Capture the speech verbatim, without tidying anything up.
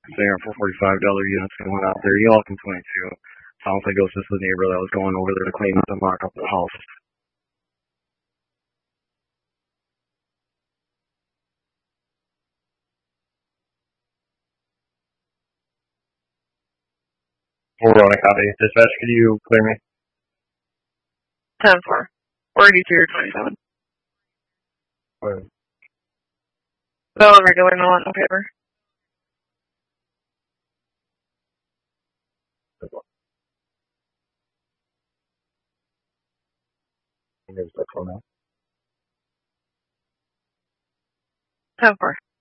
There for forty-five dollar units and went out there. Y'all can twenty-two. Sounds like it was just the neighbor that was going over there to clean up and mark up the house. We're on a copy. Dispatch, could you clear me? ten four. Or eighty-three or twenty-seven. What? No regular, no on paper. ten four.